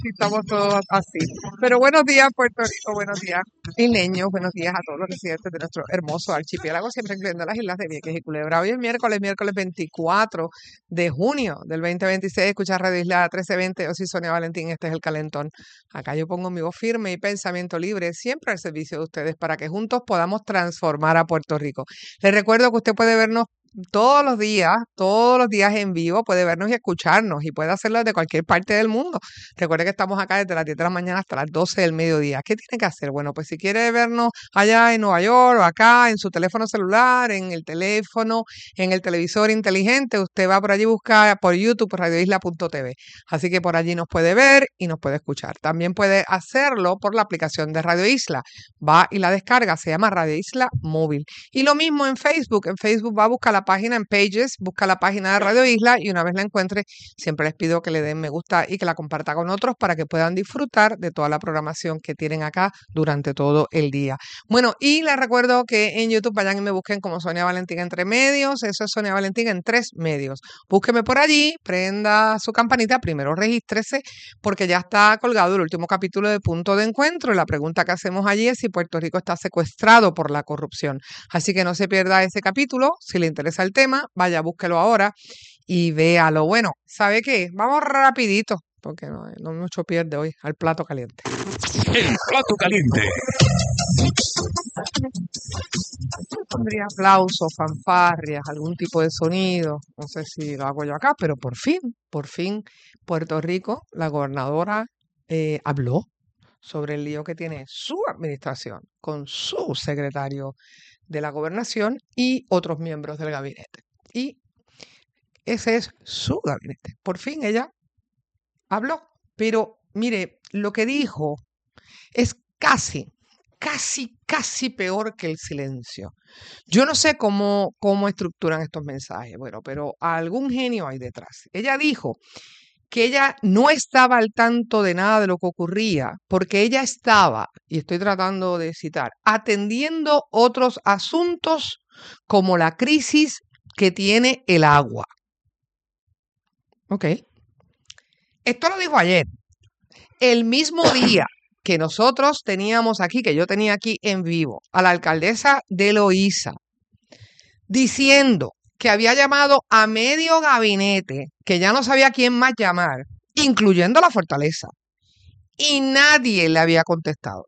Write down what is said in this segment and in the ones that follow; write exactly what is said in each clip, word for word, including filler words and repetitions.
Sí, estamos todos así. Pero buenos días, Puerto Rico, buenos días, isleños, buenos días a todos los residentes de nuestro hermoso archipiélago, siempre incluyendo las islas de Vieques y Culebra. Hoy es miércoles, miércoles veinticuatro de junio del dos mil veintiséis. Escucha Radio Isla trece veinte. Yo soy Sonia Valentín, este es El Calentón. Acá yo pongo mi voz firme y pensamiento libre, siempre al servicio de ustedes, para que juntos podamos transformar a Puerto Rico. Les recuerdo que usted puede vernos todos los días, todos los días en vivo, puede vernos y escucharnos y puede hacerlo desde cualquier parte del mundo. Recuerde que estamos acá desde las diez de la mañana hasta las doce del mediodía. ¿Qué tiene que hacer? Bueno, pues si quiere vernos allá en Nueva York o acá en su teléfono celular, en el teléfono, en el televisor inteligente, usted va por allí y busca por YouTube, por radio isla punto t v. Así que por allí nos puede ver y nos puede escuchar. También puede hacerlo por la aplicación de Radio Isla. Va y la descarga, se llama Radio Isla Móvil. Y lo mismo en Facebook. En Facebook va a buscar la página en Pages, busca la página de Radio Isla y una vez la encuentre, siempre les pido que le den me gusta y que la comparta con otros para que puedan disfrutar de toda la programación que tienen acá durante todo el día. Bueno, y les recuerdo que en YouTube vayan y me busquen como Sonia Valentín Entre Medios. Eso es Sonia Valentín en tres medios. Búsqueme por allí, prenda su campanita, primero regístrese porque ya está colgado el último capítulo de Punto de Encuentro y la pregunta que hacemos allí es si Puerto Rico está secuestrado por la corrupción. Así que no se pierda ese capítulo. Si le interesa el tema, vaya, búsquelo ahora y véalo. Bueno, ¿sabe qué? Vamos rapidito, porque no, no mucho pierde hoy, al plato caliente. El plato caliente. Pondría aplausos, fanfarrias, algún tipo de sonido. No sé si lo hago yo acá, pero por fin, por fin, Puerto Rico, la gobernadora eh, habló sobre el lío que tiene su administración con su secretario de la gobernación y otros miembros del gabinete. Y ese es su gabinete. Por fin ella habló. Pero mire, lo que dijo es casi, casi, casi peor que el silencio. Yo no sé cómo, cómo estructuran estos mensajes, bueno, pero algún genio hay detrás. Ella dijo que ella no estaba al tanto de nada de lo que ocurría, porque ella estaba, y estoy tratando de citar, atendiendo otros asuntos como la crisis que tiene el agua. Ok. Esto lo dijo ayer, el mismo día que nosotros teníamos aquí, que yo tenía aquí en vivo, a la alcaldesa de Loíza, diciendo que había llamado a medio gabinete, que ya no sabía quién más llamar, incluyendo la Fortaleza, y nadie le había contestado.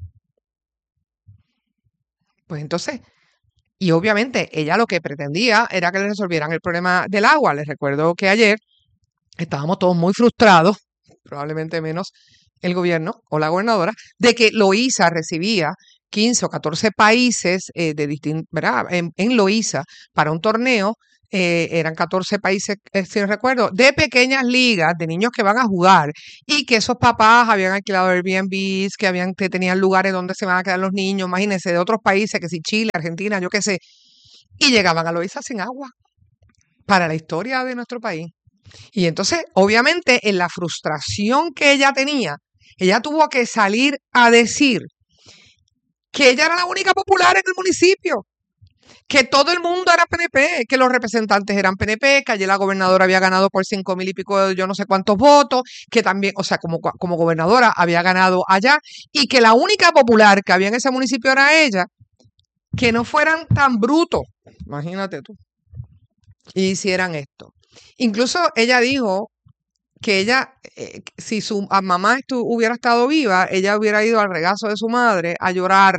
Pues entonces, y obviamente ella lo que pretendía era que le resolvieran el problema del agua. Les recuerdo que ayer estábamos todos muy frustrados, probablemente menos el gobierno o la gobernadora, de que Loíza recibía quince o catorce países eh, de distin- ¿verdad? En, en Loíza para un torneo. Eh, eran catorce países, eh, si no recuerdo, de pequeñas ligas, de niños que van a jugar y que esos papás habían alquilado Airbnbs, que, habían, que tenían lugares donde se van a quedar los niños, imagínense, de otros países, que si Chile, Argentina, yo qué sé, y llegaban a Loíza sin agua para la historia de nuestro país. Y entonces, obviamente, en la frustración que ella tenía, ella tuvo que salir a decir que ella era la única popular en el municipio, que todo el mundo era P N P, que los representantes eran P N P, que ayer la gobernadora había ganado por cinco mil y pico, yo no sé cuántos votos, que también, o sea, como, como gobernadora había ganado allá, y que la única popular que había en ese municipio era ella, que no fueran tan brutos, imagínate tú, y hicieran esto. Incluso ella dijo que ella, eh, si su mamá estu- hubiera estado viva, ella hubiera ido al regazo de su madre a llorar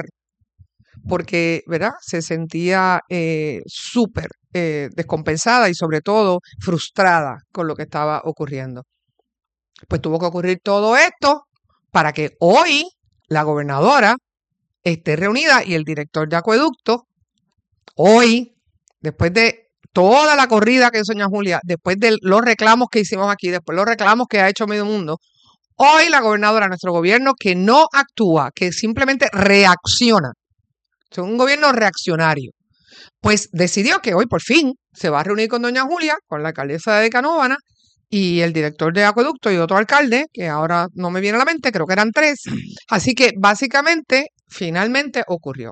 porque, ¿verdad? Se sentía eh, súper eh, descompensada y sobre todo frustrada con lo que estaba ocurriendo. Pues tuvo que ocurrir todo esto para que hoy la gobernadora esté reunida y el director de acueducto, hoy, después de toda la corrida que hizo doña Julia, después de los reclamos que hicimos aquí, después de los reclamos que ha hecho medio mundo, hoy la gobernadora, nuestro gobierno, que no actúa, que simplemente reacciona, es un gobierno reaccionario, pues decidió que hoy por fin se va a reunir con doña Julia, con la alcaldesa de Canóvana y el director de acueducto y otro alcalde, que ahora no me viene a la mente, creo que eran tres. Así que básicamente, finalmente ocurrió.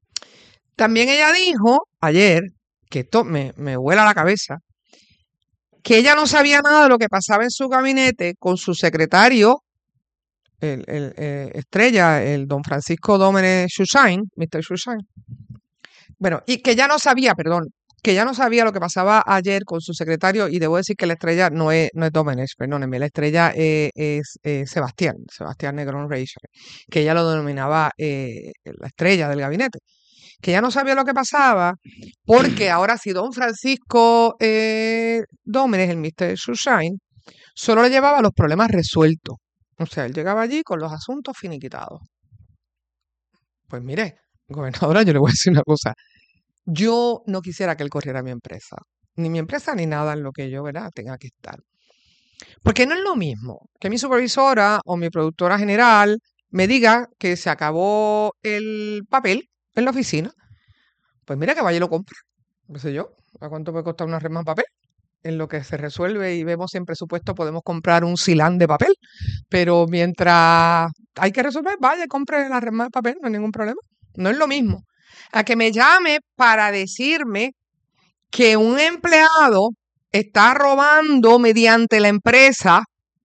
También ella dijo ayer, que esto me, me vuela la cabeza, que ella no sabía nada de lo que pasaba en su gabinete con su secretario, el, el, eh, estrella, el don Francisco Dómenes Shusain, mister Shusain. Bueno, y que ya no sabía, perdón, que ya no sabía lo que pasaba ayer con su secretario, y debo decir que la estrella no es, no es Dómenes, perdónenme, la estrella eh, es eh, Sebastián, Sebastián Negrón Reicher, que ella lo denominaba eh, la estrella del gabinete, que ya no sabía lo que pasaba, porque ahora si don Francisco eh, Dómenes, el mister Shusain, solo le llevaba los problemas resueltos. O sea, él llegaba allí con los asuntos finiquitados. Pues mire, gobernadora, yo le voy a decir una cosa. Yo no quisiera que él corriera mi empresa. Ni mi empresa ni nada en lo que yo, ¿verdad?, tenga que estar. Porque no es lo mismo que mi supervisora o mi productora general me diga que se acabó el papel en la oficina. Pues mira, que vaya y lo compre. No sé yo, ¿a cuánto puede costar una resma de papel? En lo que se resuelve y vemos si en presupuesto podemos comprar un silán de papel. Pero mientras hay que resolver, vaya y compre la resma de papel, no hay ningún problema. No es lo mismo a que me llame para decirme que un empleado está robando mediante la empresa.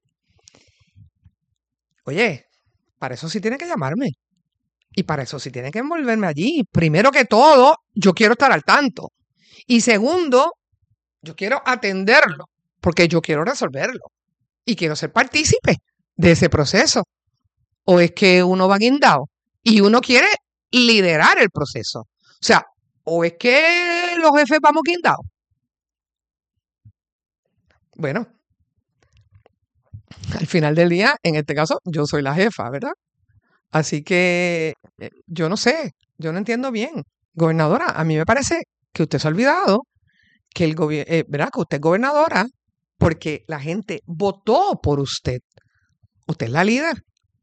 Oye, para eso sí tiene que llamarme. Y para eso sí tiene que envolverme allí. Primero que todo, yo quiero estar al tanto. Y segundo, yo quiero atenderlo, porque yo quiero resolverlo. Y quiero ser partícipe de ese proceso. ¿O es que uno va guindado y uno quiere liderar el proceso? O sea, ¿o es que los jefes vamos guindados? Bueno, al final del día, en este caso, yo soy la jefa, ¿verdad? Así que eh, yo no sé, yo no entiendo bien. Gobernadora, a mí me parece que usted se ha olvidado que el gobierno, eh, ¿verdad?, que usted es gobernadora porque la gente votó por usted. Usted es la líder.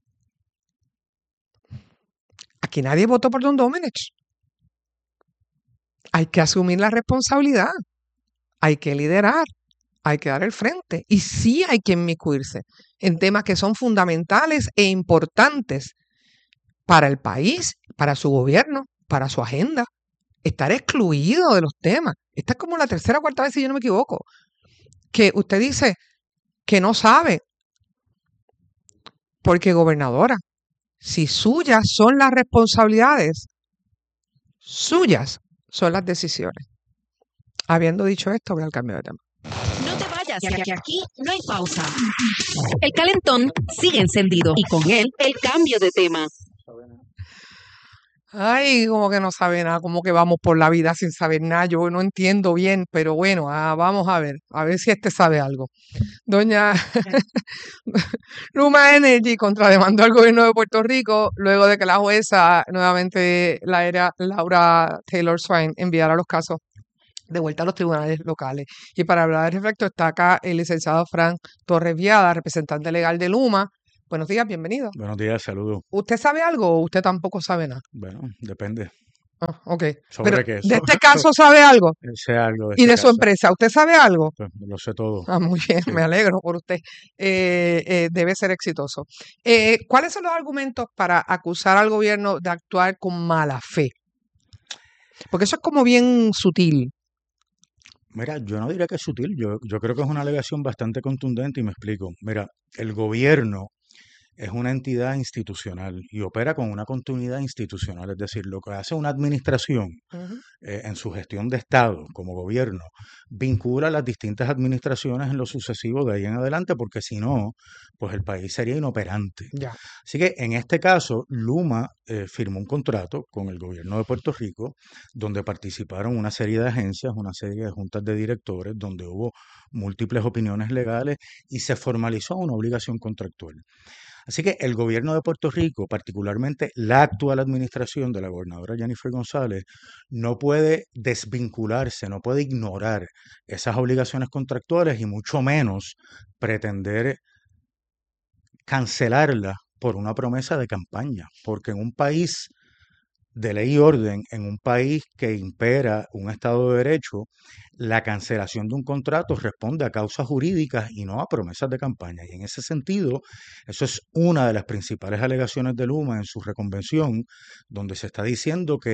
Aquí nadie votó por don Domenech. Hay que asumir la responsabilidad. Hay que liderar. Hay que dar el frente. Y sí hay que inmiscuirse en temas que son fundamentales e importantes para el país, para su gobierno, para su agenda. Estar excluido de los temas. Esta es como la tercera o cuarta vez, si yo no me equivoco, que usted dice que no sabe. Porque, gobernadora, si suyas son las responsabilidades, suyas son las decisiones. Habiendo dicho esto, voy al cambio de tema. No te vayas, que aquí no hay pausa. El calentón sigue encendido y con él el cambio de tema. Ay, como que no sabe nada, como que vamos por la vida sin saber nada. Yo no entiendo bien, pero bueno, ah, vamos a ver, a ver si este sabe algo. Doña Luma Energy contrademandó al gobierno de Puerto Rico luego de que la jueza, nuevamente la era Laura Taylor Swain, enviara los casos de vuelta a los tribunales locales. Y para hablar al respecto está acá el licenciado Frank Torres Viada, representante legal de Luma. Buenos días, bienvenido. Buenos días, saludos. ¿Usted sabe algo o usted tampoco sabe nada? Bueno, depende. Ah, ok. ¿Sobre Pero qué? de Sobre- este caso sabe algo. Sé algo de Y este de su caso. empresa, ¿usted sabe algo? Pues lo sé todo. Ah, muy bien, Sí. me alegro por usted. Eh, eh, debe ser exitoso. Eh, ¿cuáles son los argumentos para acusar al gobierno de actuar con mala fe? Porque eso es como bien sutil. Mira, yo no diría que es sutil, yo, yo creo que es una alegación bastante contundente y me explico. Mira, el gobierno es una entidad institucional y opera con una continuidad institucional, es decir, lo que hace una administración Ujú. eh, en su gestión de Estado como gobierno vincula a las distintas administraciones en lo sucesivo de ahí en adelante, porque si no, pues el país sería inoperante. Ya. Así que en este caso, Luma eh, firmó un contrato con el gobierno de Puerto Rico, donde participaron una serie de agencias, una serie de juntas de directores, donde hubo múltiples opiniones legales y se formalizó una obligación contractual. Así que el gobierno de Puerto Rico, particularmente la actual administración de la gobernadora Jennifer González, no puede desvincularse, no puede ignorar esas obligaciones contractuales y mucho menos pretender cancelarlas por una promesa de campaña, porque en un país de ley y orden, en un país que impera un Estado de Derecho, la cancelación de un contrato responde a causas jurídicas y no a promesas de campaña. Y en ese sentido, eso es una de las principales alegaciones de Luma en su reconvención, donde se está diciendo que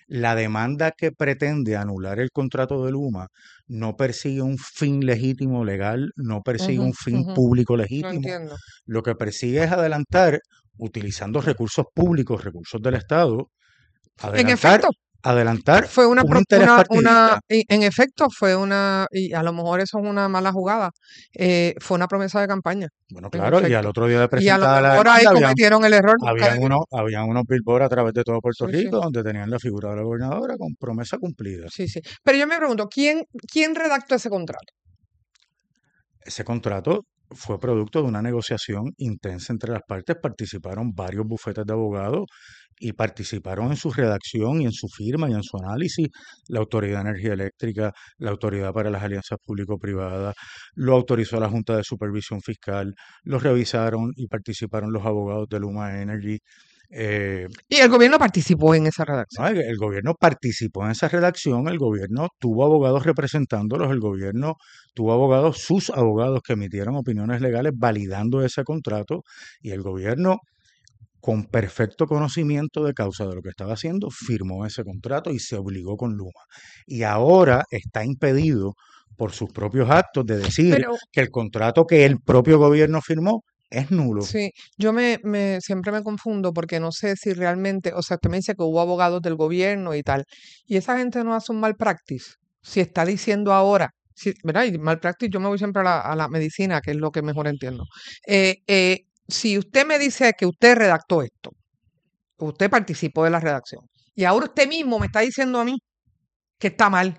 La demanda que pretende anular el contrato de Luma no persigue un fin legítimo legal, no persigue Ujú, un fin ujú, público lo legítimo. entiendo. Lo que persigue es adelantar, utilizando recursos públicos, recursos del Estado, En adelantar, efecto, adelantar fue una, un pro- interés una, partidista. una, y- en efecto, fue una, y a lo mejor eso es una mala jugada, eh, fue una promesa de campaña, Bueno, en claro, y al efecto. otro día de Y a lo presentada la mejor ahí demanda, habían, cometieron el error. habían, eh, unos, habían unos billboards a través de todo Puerto sí, sí, Rico donde tenían la figura de la gobernadora con promesa cumplida. sí, sí. Pero yo me pregunto, ¿quién, quién redactó ese contrato? Ese contrato fue producto de una negociación intensa entre las partes. Participaron varios bufetes de abogados y participaron en su redacción y en su firma y en su análisis la Autoridad de Energía Eléctrica, la Autoridad para las Alianzas Público-Privadas, lo autorizó la Junta de Supervisión Fiscal, lo revisaron y participaron los abogados de Luma Energy. Eh, Y el gobierno participó en esa redacción. no, el, el gobierno participó en esa redacción, el gobierno tuvo abogados representándolos, el gobierno tuvo abogados, sus abogados que emitieron opiniones legales validando ese contrato y el gobierno, con perfecto conocimiento de causa de lo que estaba haciendo, firmó ese contrato y se obligó con Luma. Y ahora está impedido por sus propios actos de decir Pero que el contrato que el propio gobierno firmó es nulo. sí, yo me, me siempre me confundo porque no sé si realmente, o sea, usted me dice que hubo abogados del gobierno y tal, y esa gente no hace un malpractice. Si está diciendo ahora, si, ¿verdad? Y malpractice, yo me voy siempre a la, a la medicina, que es lo que mejor entiendo. Eh, eh, si usted me dice que usted redactó esto, usted participó de la redacción, y ahora usted mismo me está diciendo a mí que está mal.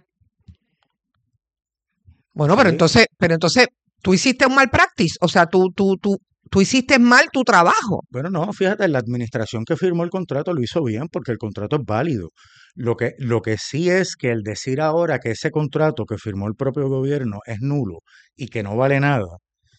Bueno, pero Sí, entonces, pero entonces, tú hiciste un malpractice, o sea, tú, tú, tú, tú hiciste mal tu trabajo. bueno, no, fíjate, la administración que firmó el contrato lo hizo bien porque el contrato es válido. Lo que, lo que sí es que el decir ahora que ese contrato que firmó el propio gobierno es nulo y que no vale nada,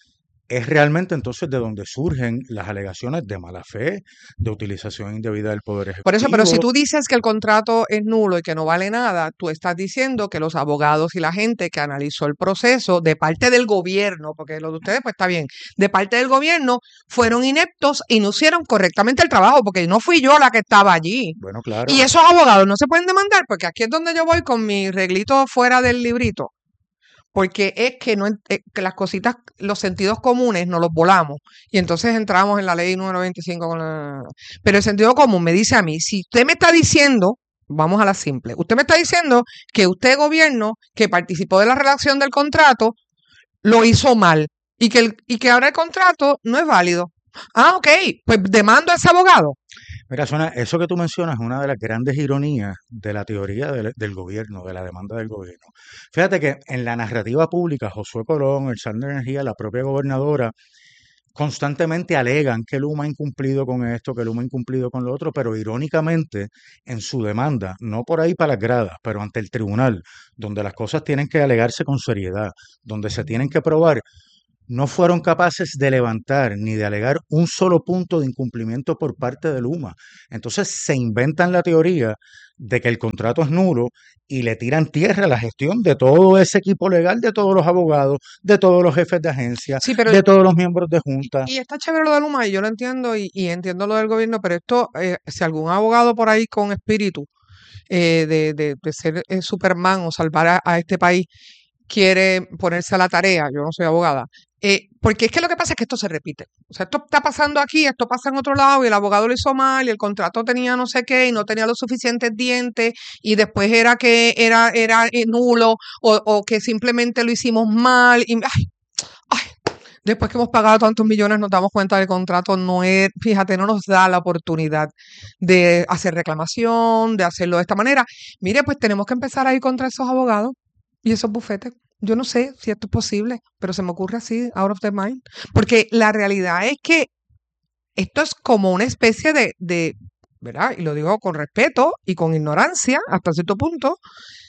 es realmente entonces de donde surgen las alegaciones de mala fe, de utilización indebida del poder Por eso, pero si ejecutivo. tú dices que el contrato es nulo y que no vale nada, tú estás diciendo que los abogados y la gente que analizó el proceso de parte del gobierno, porque lo de ustedes pues está bien, de parte del gobierno fueron ineptos y no hicieron correctamente el trabajo, porque no fui yo la que estaba allí. Bueno, claro, Y esos abogados no se pueden demandar, porque aquí es donde yo voy con mi reglito fuera del librito. Porque es que, no, en- eh, que las cositas, los sentidos comunes nos los volamos. Y entonces entramos en la ley número veinticinco. Con la... Pero el sentido común me dice a mí, si usted me está diciendo, vamos a la simple, usted me está diciendo que usted, gobierno, que participó de la redacción del contrato, lo hizo mal y que, el, y que ahora el contrato no es válido. Ah, ok, pues demando a ese abogado. mira, Sona, eso que tú mencionas es una de las grandes ironías de la teoría del, del gobierno, de la demanda del gobierno. Fíjate que en la narrativa pública, Josué Colón, el Sal de Energía, la propia gobernadora, constantemente alegan que Luma ha incumplido con esto, que Luma ha incumplido con lo otro, pero irónicamente en su demanda, no por ahí para las gradas, pero ante el tribunal, donde las cosas tienen que alegarse con seriedad, donde se tienen que probar, no fueron capaces de levantar ni de alegar un solo punto de incumplimiento por parte de Luma. Entonces se inventan la teoría de que el contrato es nulo y le tiran tierra a la gestión de todo ese equipo legal, de todos los abogados, de todos los jefes de agencia, Sí, pero de todos los miembros de junta. y está chévere lo de Luma y yo lo entiendo y, y entiendo lo del gobierno, pero esto, eh, si algún abogado por ahí con espíritu eh, de, de- de ser eh, Superman o salvar a, a este país quiere ponerse a la tarea, yo no soy abogada, eh, porque es que lo que pasa es que esto se repite. O sea, esto está pasando aquí, esto pasa en otro lado y el abogado lo hizo mal y el contrato tenía no sé qué y no tenía los suficientes dientes y después era que era, era eh, nulo o, o que simplemente lo hicimos mal y ay, ay, después que hemos pagado tantos millones nos damos cuenta que el contrato no es, fíjate, no nos da la oportunidad de hacer reclamación, de hacerlo de esta manera. Mire, pues tenemos que empezar a ir contra esos abogados y esos bufetes. Yo no sé si esto es posible, pero se me ocurre así, out of the mind. Porque la realidad es que esto es como una especie de, de, ¿verdad? Y lo digo con respeto y con ignorancia, hasta cierto punto,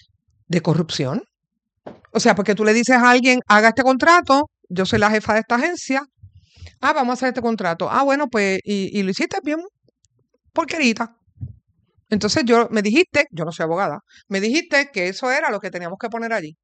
de corrupción. O sea, porque tú le dices a alguien, haga este contrato, yo soy la jefa de esta agencia, ah, vamos a hacer este contrato. Ah, bueno, pues, y, y lo hiciste bien, porquerita. Entonces yo me dijiste, yo no soy abogada, me dijiste que eso era lo que teníamos que poner allí.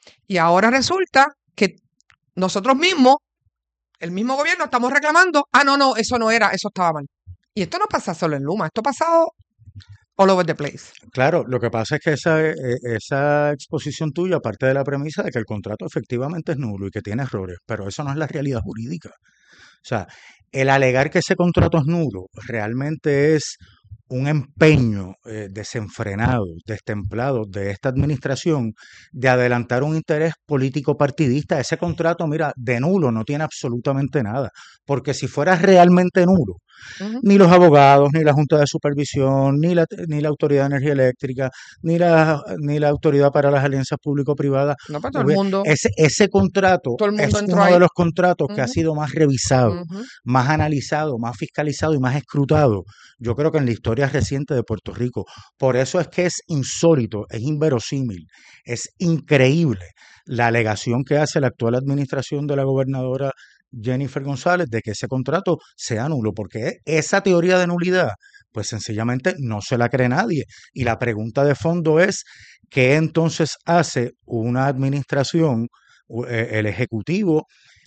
Y ahora resulta que nosotros mismos, el mismo gobierno, estamos reclamando, ah, no, no, eso no era, eso estaba mal. Y esto no pasa solo en Luma, esto ha pasado all over the place. Claro, lo que pasa es que esa, eh, esa exposición tuya parte de la premisa de que el contrato efectivamente es nulo y que tiene errores, pero eso no es la realidad jurídica. O sea, el alegar que ese contrato es nulo realmente es un empeño eh, desenfrenado, destemplado de esta administración de adelantar un interés político partidista. Ese contrato, mira, de nulo no tiene absolutamente nada, porque si fuera realmente nulo, Ujú. ni los abogados, ni la Junta de Supervisión, ni la, ni la Autoridad de Energía Eléctrica, ni la, ni la Autoridad para las Alianzas Público-Privadas. No, pero todo el hubie- mundo, Ese, ese contrato todo el mundo es entró uno de ahí. los contratos que ha Ujú, sido más revisado, ujú. más analizado, más fiscalizado y más escrutado, yo creo que en la historia reciente de Puerto Rico. Por eso es que es insólito, es inverosímil, es increíble la alegación que hace la actual administración de la gobernadora Jennifer González de que ese contrato sea nulo, porque esa teoría de nulidad, pues sencillamente no se la cree nadie. Y la pregunta de fondo es, ¿qué entonces hace una administración, u- eh, el Ejecutivo,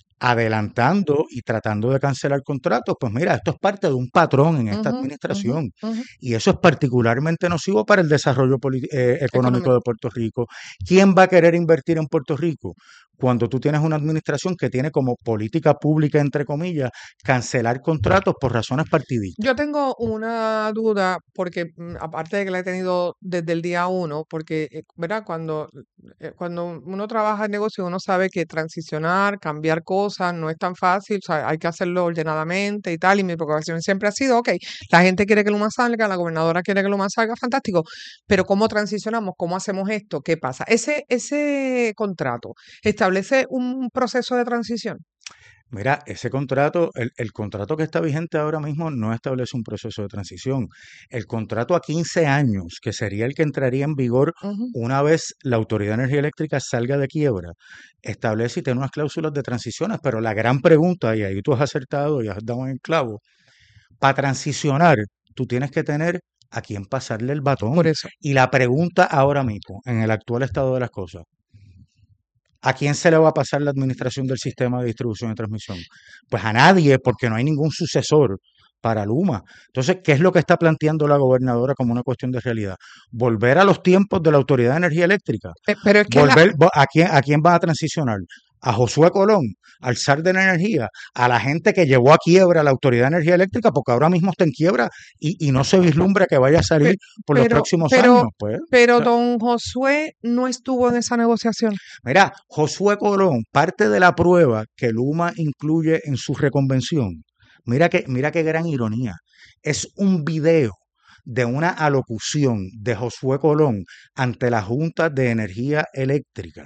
adelantando y tratando de cancelar contratos? Pues mira, esto es parte de un patrón en esta Ujú, ujú, administración ujú. y eso es particularmente nocivo para el desarrollo politi- eh, económico Económico. de Puerto Rico. ¿Quién va a querer invertir en Puerto Rico cuando tú tienes una administración que tiene como política pública, entre comillas, cancelar contratos por razones partidistas? Yo tengo una duda porque mm, aparte de que la he tenido desde el día uno, porque, eh, ¿verdad? Cuando, eh, cuando uno trabaja en negocio, uno sabe que transicionar, cambiar cosas no es tan fácil, o sea, hay que hacerlo ordenadamente y tal, y mi preocupación siempre ha sido, ok, la gente quiere que Luma salga, la gobernadora quiere que Luma salga, fantástico, pero ¿cómo transicionamos? ¿Cómo hacemos esto? ¿Qué pasa? Ese, ese contrato establece un proceso de transición. Mira, ese contrato, el, el contrato que está vigente ahora mismo no establece un proceso de transición. El contrato a quince años, que sería el que entraría en vigor Ujú. una vez la Autoridad de Energía Eléctrica salga de quiebra, establece y tiene unas cláusulas de transiciones, pero la gran pregunta, y ahí tú has acertado y has dado en el clavo, para transicionar tú tienes que tener a quién pasarle el batón. Por eso. Y la pregunta ahora mismo, en el actual estado de las cosas, ¿a quién se le va a pasar la administración del sistema de distribución y transmisión? Pues a nadie, porque no hay ningún sucesor para Luma. Entonces, ¿qué es lo que está planteando la gobernadora como una cuestión de realidad? Volver a los tiempos de la Autoridad de Energía Eléctrica. Eh, Pero es que la, Volver, vo- ¿a quién, a quién va a transicionar? A Josué Colón, al zar de la energía, a la gente que llevó a quiebra la Autoridad de Energía Eléctrica, porque ahora mismo está en quiebra y, y no se vislumbra que vaya a salir Pe- por los Pero, próximos pero, años. Pues, o pero sea, don Josué no estuvo en esa negociación. mira, Josué Colón, parte de la prueba que Luma incluye en su reconvención, mira que, mira qué gran ironía, es un video de una alocución de Josué Colón ante la Junta de Energía Eléctrica,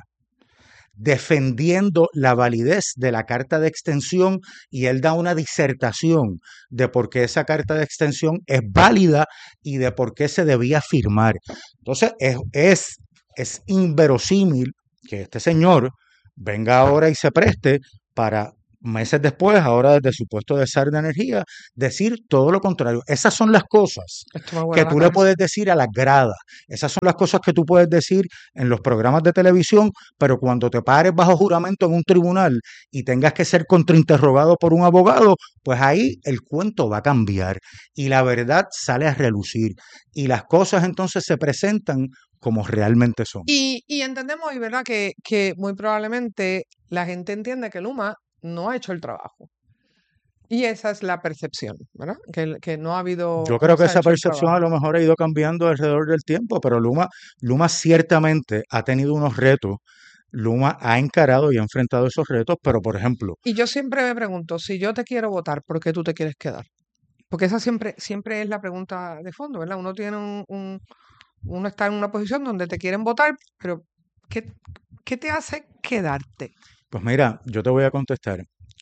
defendiendo la validez de la carta de extensión y él da una disertación de por qué esa carta de extensión es válida y de por qué se debía firmar. Entonces, es, es, es inverosímil que este señor venga ahora y se preste para meses después, ahora desde su puesto de zar de energía, decir todo lo contrario. Esas son las cosas Esto me vuela que la tú le cabeza. puedes decir a las gradas. Esas son las cosas que tú puedes decir en los programas de televisión, pero cuando te pares bajo juramento en un tribunal y tengas que ser contrainterrogado por un abogado, pues ahí el cuento va a cambiar y la verdad sale a relucir y las cosas entonces se presentan como realmente son. Y, y entendemos, y verdad, que, que muy probablemente la gente entiende que Luma no ha hecho el trabajo. Y esa es la percepción, ¿verdad? Que, que no ha habido, Yo creo no que se ha esa hecho el percepción a trabajo. lo mejor ha ido cambiando alrededor del tiempo, pero Luma, Luma ciertamente ha tenido unos retos. Luma ha encarado y ha enfrentado esos retos, pero por ejemplo, Y yo siempre me pregunto, si yo te quiero votar, ¿por qué tú te quieres quedar? Porque esa siempre, siempre es la pregunta de fondo, ¿verdad? Uno tiene un, un- uno está en una posición donde te quieren votar, pero ¿qué, qué te hace quedarte? pues mira, yo te voy a contestar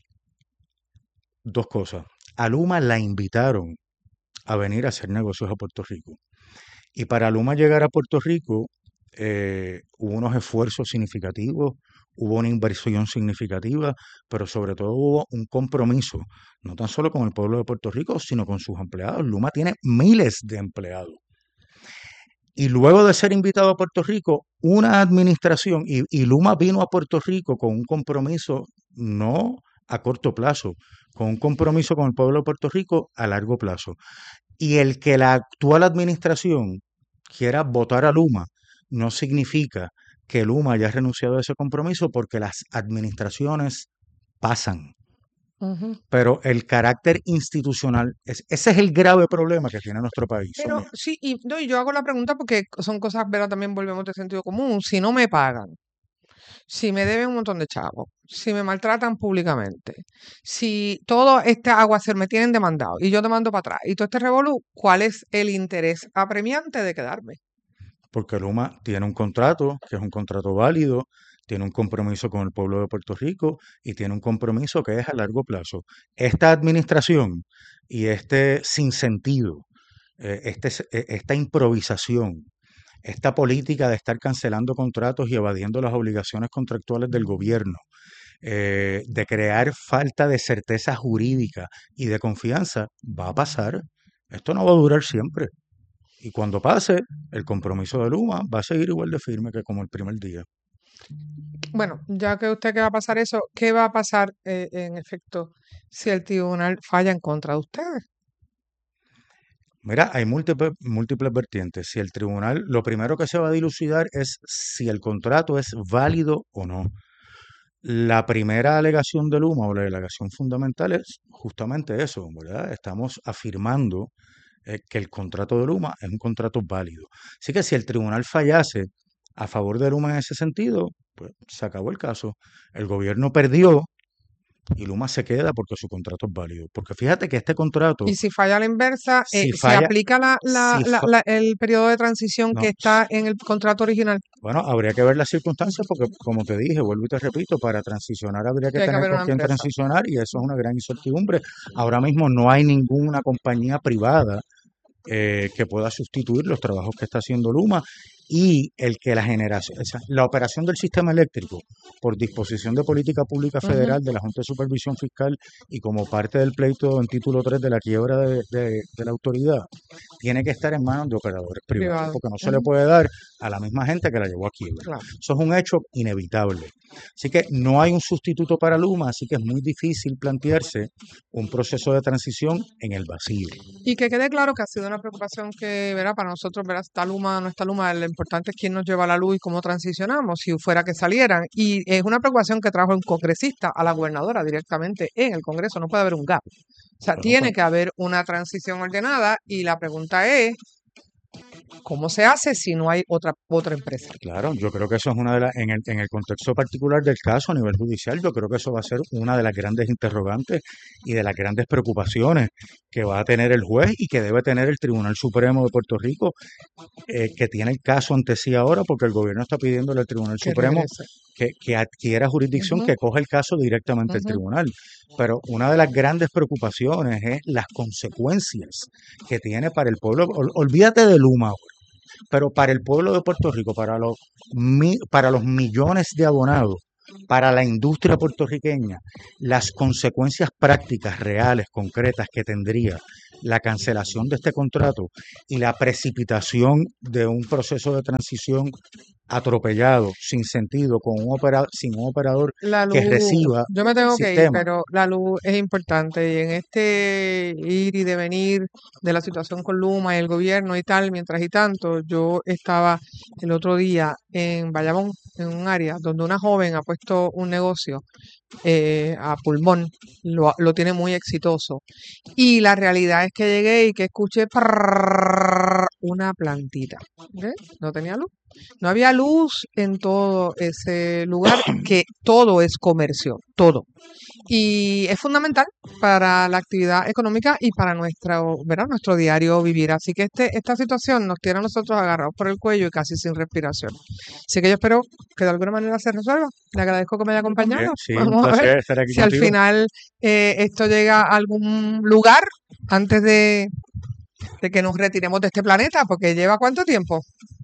dos cosas. A Luma la invitaron a venir a hacer negocios a Puerto Rico. Y para Luma llegar a Puerto Rico, eh, hubo unos esfuerzos significativos, hubo una inversión significativa, pero sobre todo hubo un compromiso, no tan solo con el pueblo de Puerto Rico, sino con sus empleados. Luma tiene miles de empleados. Y luego de ser invitado a Puerto Rico, una administración, y, y Luma vino a Puerto Rico con un compromiso no a corto plazo, con un compromiso con el pueblo de Puerto Rico a largo plazo. Y el que la actual administración quiera votar a Luma no significa que Luma haya renunciado a ese compromiso, porque las administraciones pasan. Ujú. Pero el carácter institucional, es, ese es el grave problema que tiene nuestro país. Pero Sonia. sí, y, no, y yo hago la pregunta porque son cosas, ¿verdad? También volvemos de sentido común. Si no me pagan, si me deben un montón de chavos, si me maltratan públicamente, si todo este aguacero me tienen demandado y yo demando para atrás y todo este revolú, ¿cuál es el interés apremiante de quedarme? Porque Luma tiene un contrato, que es un contrato válido, tiene un compromiso con el pueblo de Puerto Rico y tiene un compromiso que es a largo plazo. Esta administración y este sinsentido, eh, este, s- eh, esta improvisación, esta política de estar cancelando contratos y evadiendo las obligaciones contractuales del gobierno, eh, de crear falta de certeza jurídica y de confianza, va a pasar. Esto no va a durar siempre. Y cuando pase, el compromiso de Luma va a seguir igual de firme que como el primer día. Bueno, ya que usted que va a pasar eso, ¿qué va a pasar eh, en efecto si el tribunal falla en contra de ustedes? Mira, hay múltiples, múltiples vertientes. Si el tribunal, lo primero que se va a dilucidar es si el contrato es válido o no. La primera alegación de Luma o la alegación fundamental es justamente eso, ¿verdad? Estamos afirmando eh, que el contrato de Luma es un contrato válido. Así que si el tribunal fallase a favor de Luma en ese sentido, pues se acabó el caso. El gobierno perdió y Luma se queda porque su contrato es válido. Porque fíjate que este contrato, Y si falla a la inversa, eh, si ¿se falla, aplica la, la- si la- fa- la- el periodo de transición que no, está en el contrato original? bueno, habría que ver las circunstancias porque, como te dije, vuelvo y te repito, para transicionar habría que Tiene que tener haber con una quién empresa. transicionar y eso es una gran incertidumbre. Ahora mismo no hay ninguna compañía privada eh, que pueda sustituir los trabajos que está haciendo Luma, y el que la generación, o sea, la operación del sistema eléctrico por disposición de política pública Ujú. federal de la Junta de Supervisión Fiscal y como parte del pleito en título tres de la quiebra de, de- de la autoridad, tiene que estar en manos de operadores privados, Privado. porque no se le Ujú. puede dar a la misma gente que la llevó a quiebra. Claro. Eso es un hecho inevitable. Así que no hay un sustituto para Luma, así que es muy difícil plantearse un proceso de transición en el vacío. Y que quede claro que ha sido una preocupación que, verá, para nosotros, verá, está Luma, no está Luma, lo importante es quién nos lleva la luz y cómo transicionamos, si fuera que salieran. Y es una preocupación que trajo un congresista a la gobernadora directamente en el Congreso, no puede haber un gap. O sea, Bueno, tiene pues, que haber una transición ordenada y la pregunta es, ¿cómo se hace si no hay otra, otra empresa? claro, yo creo que eso es una de las, en el, en el contexto particular del caso a nivel judicial, yo creo que eso va a ser una de las grandes interrogantes y de las grandes preocupaciones que va a tener el juez y que debe tener el Tribunal Supremo de Puerto Rico, eh, que tiene el caso ante sí ahora, porque el gobierno está pidiéndole al Tribunal Que Supremo regrese. que, que adquiera jurisdicción, Ujú, que coja el caso directamente al ujú. tribunal. Pero una de las grandes preocupaciones es las consecuencias que tiene para el pueblo. Ol- olvídate de Luma ahora, pero para el pueblo de Puerto Rico, para los, mi- para los millones de abonados, para la industria puertorriqueña, las consecuencias prácticas, reales, concretas que tendría la cancelación de este contrato y la precipitación de un proceso de transición atropellado, sin sentido, con un opera, sin un operador La que luz, reciba yo me el tengo que ir, sistema. pero la luz es importante y en este ir y devenir de la situación con Luma y el gobierno y tal, mientras y tanto, yo estaba el otro día en Bayamón, en un área donde una joven ha puesto un negocio eh, a pulmón, lo, ha- lo tiene muy exitoso. Y la realidad es que llegué y que escuché prrrr, una plantita. ¿Ves? No tenía luz. No había luz en todo ese lugar, que todo es comercio, todo. Y es fundamental para la actividad económica y para nuestro, ¿verdad? Nuestro diario vivir. Así que este, esta situación nos tiene a nosotros agarrados por el cuello y casi sin respiración. Así que yo espero que de alguna manera se resuelva. Le agradezco que me haya Yo también, acompañado. sí, un Vamos a ver placer estar aquí si al contigo. final eh, esto llega a algún lugar antes de, de que nos retiremos de este planeta, porque lleva cuánto tiempo.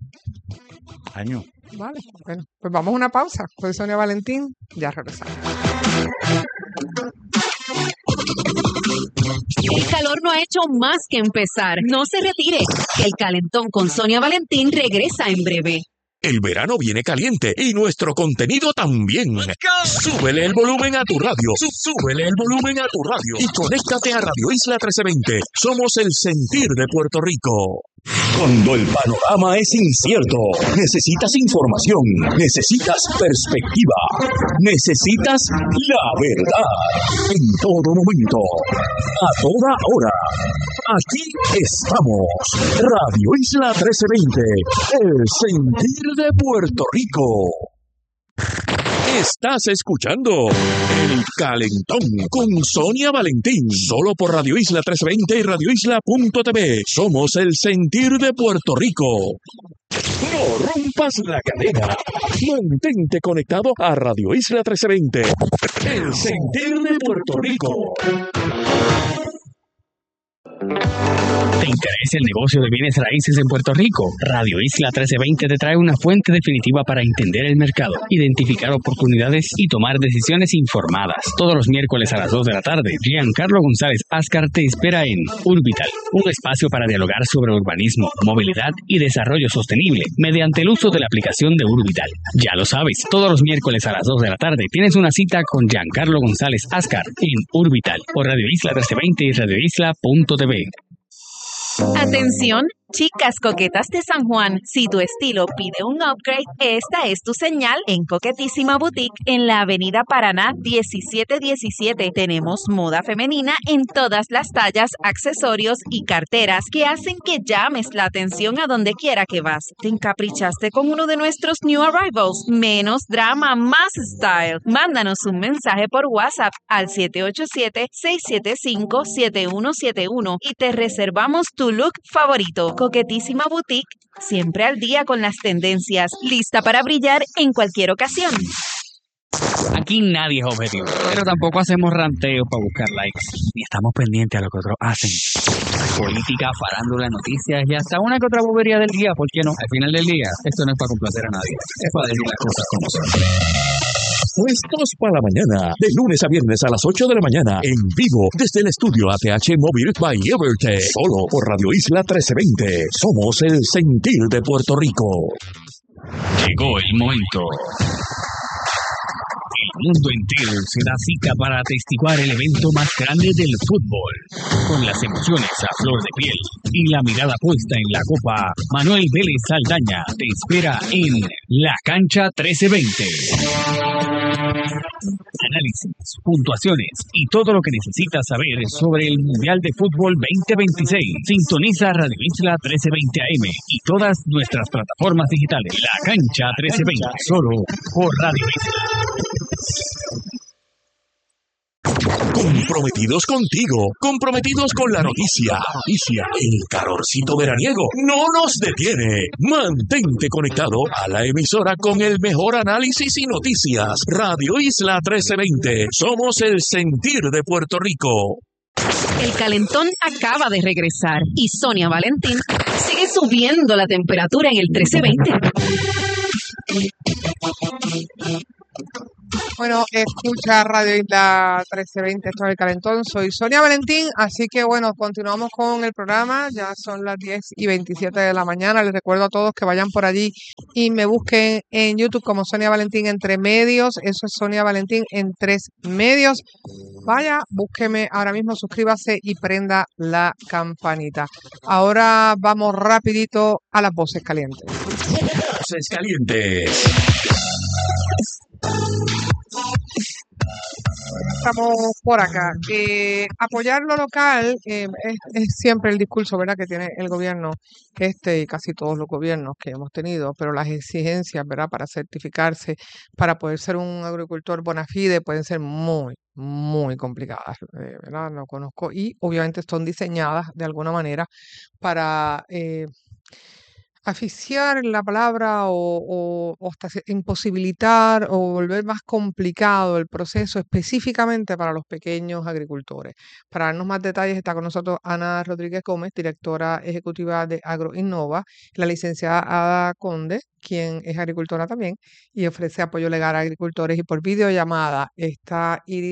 Año. Vale, bueno, pues vamos a una pausa. Soy Sonia Valentín, ya regresamos. El calor no ha hecho más que empezar. No se retire. El calentón con Sonia Valentín regresa en breve. El verano viene caliente y nuestro contenido también. Súbele el volumen a tu radio. Súbele el volumen a tu radio. Y conéctate a Radio Isla trece veinte. Somos el sentir de Puerto Rico. Cuando el panorama es incierto, necesitas información, necesitas perspectiva, necesitas la verdad. En todo momento, a toda hora. Aquí estamos. Radio Isla trece veinte, el sentir de Puerto Rico. Estás escuchando El Calentón con Sonia Valentín, solo por Radio Isla trece veinte y radio isla punto t v. Somos el sentir de Puerto Rico. No rompas la cadena. Mantente conectado a Radio Isla trece veinte, el sentir de Puerto Rico. ¿Te interesa el negocio de bienes raíces en Puerto Rico? Radio Isla trece veinte te trae una fuente definitiva para entender el mercado, identificar oportunidades y tomar decisiones informadas. Todos los miércoles a las dos de la tarde, Giancarlo González Ascar te espera en Urbital, un espacio para dialogar sobre urbanismo, movilidad y desarrollo sostenible mediante el uso de la aplicación de Urbital. Ya lo sabes, todos los miércoles a las dos de la tarde tienes una cita con Giancarlo González Ascar en Urbital por Radio Isla trece veinte y radio isla punto t v. Atención, chicas coquetas de San Juan. Si tu estilo pide un upgrade, esta es tu señal. En Coquetísima Boutique, en la avenida Paraná diecisiete diecisiete, tenemos moda femenina en todas las tallas, accesorios y carteras que hacen que llames la atención a donde quiera que vas. ¿Te encaprichaste con uno de nuestros new arrivals? Menos drama, más style. Mándanos un mensaje por WhatsApp al siete ocho siete, seis siete cinco, siete uno siete uno y te reservamos tu look favorito. Coquetísima Boutique, siempre al día con las tendencias, lista para brillar en cualquier ocasión. Aquí nadie es objetivo, pero tampoco hacemos ranteo para buscar likes, ni estamos pendientes a lo que otros hacen. Política, farándula, noticias y hasta una que otra bobería del día, ¿por qué no? Al final del día, esto no es para complacer a nadie, es para decir las cosas como son. Puestos para la mañana, de lunes a viernes a las ocho de la mañana, en vivo desde el estudio A T H Móvil by Evertech, solo por Radio Isla trece veinte. Somos el sentir de Puerto Rico. Llegó el momento. El mundo entero se da cita para atestiguar el evento más grande del fútbol. Con las emociones a flor de piel y la mirada puesta en la copa, Manuel Vélez Saldaña te espera en La Cancha trece veinte. Análisis, puntuaciones y todo lo que necesitas saber sobre el Mundial de Fútbol veinte veintiséis. Sintoniza Radio Isla trece veinte A M y todas nuestras plataformas digitales. La Cancha trece veinte, solo por Radio Isla. Comprometidos contigo, comprometidos con la noticia. Noticia, el calorcito veraniego no nos detiene. Mantente conectado a la emisora con el mejor análisis y noticias. Radio Isla trece veinte, somos el sentir de Puerto Rico. El calentón acaba de regresar y Sonia Valentín sigue subiendo la temperatura en el trece veinte. Bueno, escucha Radio Isla trece veinte, esto es El Calentón, soy Sonia Valentín, así que bueno, continuamos con el programa, ya son las diez y veintisiete de la mañana, les recuerdo a todos que vayan por allí y me busquen en YouTube como Sonia Valentín Entre Medios, eso es Sonia Valentín en tres medios, vaya, búsqueme ahora mismo, suscríbase y prenda la campanita. Ahora vamos rapidito a las voces calientes. Voces calientes. Estamos por acá. Eh, apoyar lo local eh, es, es siempre el discurso, ¿verdad?, que tiene el gobierno, este y casi todos los gobiernos que hemos tenido, pero las exigencias, ¿verdad?, para certificarse, para poder ser un agricultor bona fide, pueden ser muy, muy complicadas, eh, ¿verdad? No conozco y obviamente son diseñadas de alguna manera para eh, asfixiar la palabra o, o, o hasta se- imposibilitar o volver más complicado el proceso específicamente para los pequeños agricultores. Para darnos más detalles está con nosotros Ana Rodríguez Gómez, directora ejecutiva de AgroInnova, la licenciada Ada Conde, quien es agricultora también y ofrece apoyo legal a agricultores y por videollamada está Iris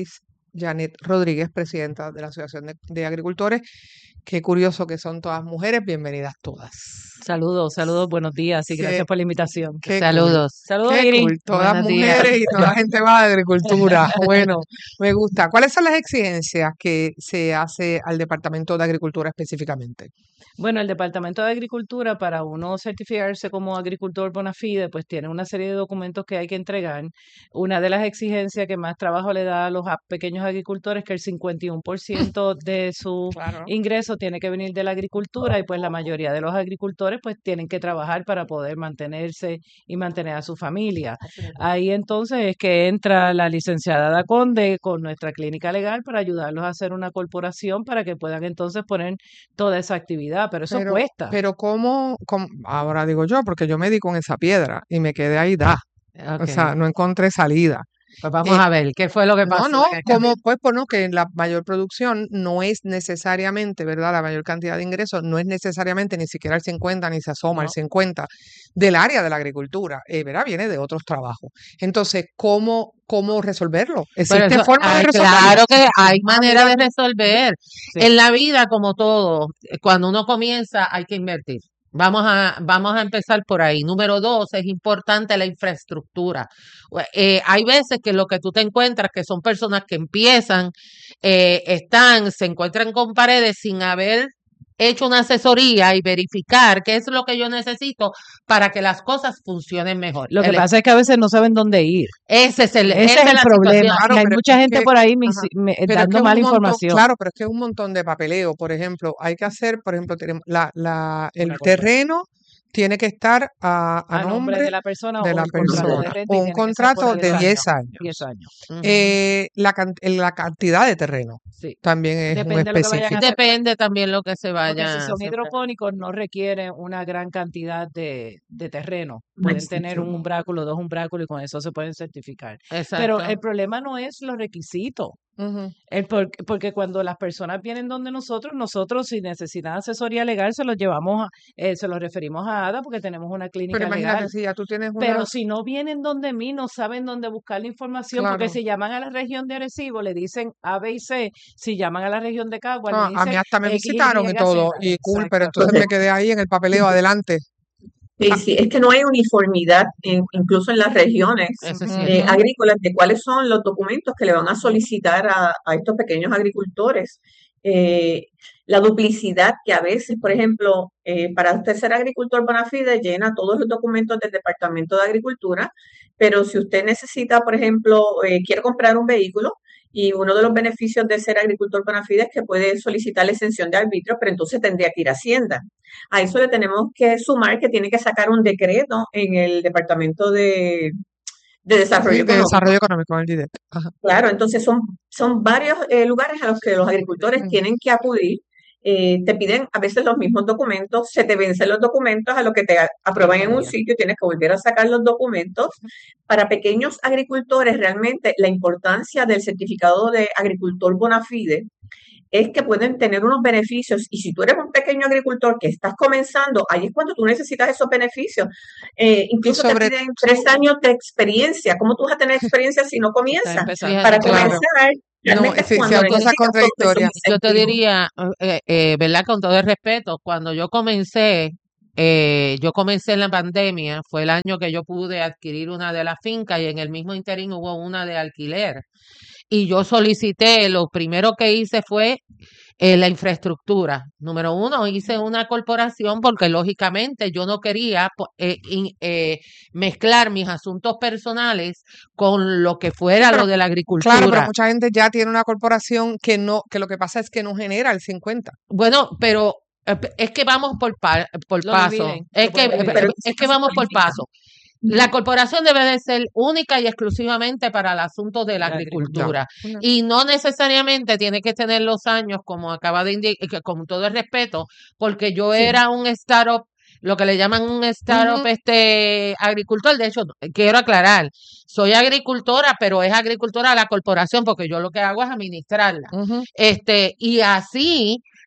Janet Rodríguez, presidenta de la Asociación de, de Agricultores. Qué curioso que son todas mujeres. Bienvenidas todas. Saludos, saludos, buenos días y Qué- gracias por la invitación. Qué Saludos. Saludos, Qué Iris. cool, todas Buenos días. mujeres y toda gente va de agricultura. Bueno, me gusta. ¿Cuáles son las exigencias que se hace al Departamento de Agricultura específicamente? Bueno, el Departamento de Agricultura, para uno certificarse como agricultor bona fide, pues tiene una serie de documentos que hay que entregar. Una de las exigencias que más trabajo le da a los a- pequeños agricultores es que el cincuenta y uno por ciento de su Claro. ingreso tiene que venir de la agricultura y pues la mayoría de los agricultores pues tienen que trabajar para poder mantenerse y mantener a su familia. Ahí entonces es que entra la licenciada Da Conde con nuestra clínica legal para ayudarlos a hacer una corporación para que puedan entonces poner toda esa actividad, pero eso Pero, cuesta. pero ¿cómo, cómo- ahora digo yo, porque yo me di con esa piedra y me quedé ahí, da. O Ok. sea, no encontré salida. Pues vamos eh, a ver qué fue lo que No, pasó. no, en el como camino. pues, pues no, que la mayor producción no es necesariamente, ¿verdad? La mayor cantidad de ingresos no es necesariamente ni siquiera el cincuenta, ni se asoma el No. cincuenta del área de la agricultura, eh, ¿verdad? Viene de otros trabajos. Entonces, ¿cómo, cómo resolverlo? Pero ¿Existe eso, forma de ay, resolverlo? claro que hay Ah, manera mira de tú. resolver. Sí. En la vida, como todo, eh, cuando uno comienza, hay que invertir. Vamos a, vamos a empezar por ahí. Número dos, es importante la infraestructura. Ue- eh, hay veces que lo que tú te encuentras, que son personas que empiezan, eh, están, se encuentran con paredes sin haber hecho una asesoría y verificar qué es lo que yo necesito para que las cosas funcionen mejor. Lo que El- pasa es que a veces no saben dónde ir. ese es el, Ese esa es es el la problema. situación. Claro, Y hay pero mucha es gente que, por ahí ajá, mis- me- pero es que dando es mala un montón, información. claro, pero es que es un montón de papeleo. Por ejemplo, hay que hacer, por ejemplo, tenemos la, la, el Una cosa. terreno tiene que estar a, a A nombre nombre de la persona de o la el contrato persona. de renta y Un tiene que ser contrato por de diez diez años. años. diez años. Ujú. Eh, la, can- la cantidad de terreno Sí. también es un Depende de lo que vayan a específico. hacer. Depende también lo que se Porque si vaya a son hacer. hidropónicos no requieren una gran cantidad de, de terreno. Pueden tener un umbráculo, dos umbráculos y con eso se pueden certificar. Pero Exacto. el problema no es los requisitos. Ujú. El por- porque cuando las personas vienen donde nosotros, nosotros si necesitan asesoría legal se los llevamos, a- eh, se los referimos a ADA porque tenemos una Pero clínica imagínate legal. si ya tú tienes Pero una... si no vienen donde mí, no saben dónde buscar la información, porque Claro. si llaman a la región de Arecibo le dicen A, B y C, si llaman a la región de Caguas No, le a mí dicen hasta me X, Y, visitaron y todo, Z. y cool, pero Exacto. entonces me quedé ahí en el papeleo adelante. Sí, Ah, sí, es que no hay uniformidad en- incluso en las regiones Eso es ujú, eh, cierto. agrícolas de cuáles son los documentos que le van a solicitar a, a estos pequeños agricultores. Eh, la duplicidad que a veces, por ejemplo, eh, para usted ser agricultor bona fide, llena todos los documentos del Departamento de Agricultura, pero si usted necesita, por ejemplo, eh, quiere comprar un vehículo, y uno de los beneficios de ser agricultor bona fide es que puede solicitar la exención de arbitrio, pero entonces tendría que ir a Hacienda. A eso le tenemos que sumar que tiene que sacar un decreto en el Departamento de, de sí, Desarrollo de Económico. desarrollo económico en el D I D E P. Ajá. Claro, entonces son, son varios eh, lugares a los que los agricultores Ujú. tienen que acudir. Eh, te piden a veces los mismos documentos, se te vencen los documentos a lo que te a- aprueban en un sitio, tienes que volver a sacar los documentos. Para pequeños agricultores, realmente la importancia del certificado de agricultor bona fide es que pueden tener unos beneficios y si tú eres un pequeño agricultor que estás comenzando, ahí es cuando tú necesitas esos beneficios. Eh, Y incluso te sobre... piden tres años de experiencia. ¿Cómo tú vas a tener experiencia si no Estás comienzas? empezando. Para Fíjate, Claro. comenzar, No, realmente es sí, sí, cuando hay cosas necesitas todos esos contradictorias. yo te incentivos. diría, eh, eh, ¿verdad? Con todo el respeto, cuando yo comencé, eh, yo comencé en la pandemia, fue el año que yo pude adquirir una de las fincas y en el mismo interín hubo una de alquiler. Y yo solicité, lo primero que hice fue eh, la infraestructura. Número uno, hice una corporación porque lógicamente yo no quería po- eh, in- eh, mezclar mis asuntos personales con lo que Sí, fuera pero lo de la claro, pero agricultura. mucha gente ya tiene una corporación que no, que lo que pasa es que no genera el cincuenta. Bueno, pero eh, pe- es que vamos por, pa- por Lo paso. dividen, Es lo que, pueden eh, dividir. Pero eh, entonces es que no se vamos por cualifica. paso. La corporación debe de ser única y exclusivamente para el asunto de la La agricultura. No. agricultura No. y no necesariamente tiene que tener los años como acaba de indicar, con todo el respeto, porque yo Sí. era un startup, lo que le llaman un startup Ujú. este agricultor. De hecho, quiero aclarar, soy agricultora, pero es agricultora de la corporación porque yo lo que hago es administrarla. Ujú. Este, y así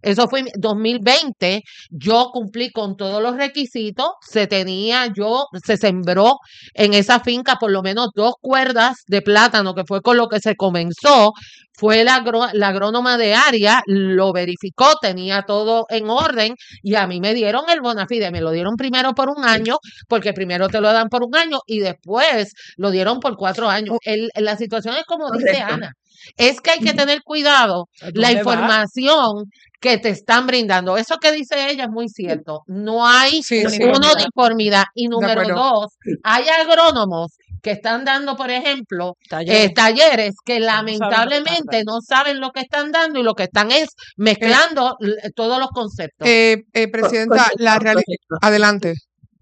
Eso fue en dos mil veinte, yo cumplí con todos los requisitos, se tenía, yo, se sembró en esa finca por lo menos dos cuerdas de plátano, que fue con lo que se comenzó, fue la, agro- la agrónoma de área, lo verificó, tenía todo en orden y a mí me dieron el bona fide, me lo dieron primero por un año, porque primero te lo dan por un año y después lo dieron por cuatro años. El, la situación es como dice Correcto. Ana, es que hay que tener cuidado la ¿Dónde va? información que te están brindando. Eso que dice ella es muy cierto. No hay Sí, sí, una uniformidad. Y de número acuerdo. dos, hay agrónomos que están dando, por ejemplo, eh, Talleres. talleres que No saben lo que están lamentablemente hablando. no saben lo que están dando y lo que están es mezclando l- todos los conceptos. Eh, eh, Co- Presidenta, la Correcto, realidad... correcto. Adelante.